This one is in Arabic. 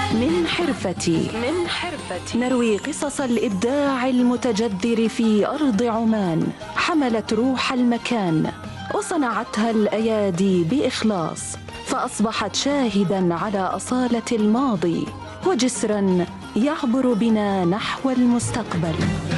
من حرفتي نروي قصص الإبداع المتجذر في أرض عمان، حملت روح المكان وصنعتها الأيادي بإخلاص، فأصبحت شاهداً على أصالة الماضي وجسراً يعبر بنا نحو المستقبل.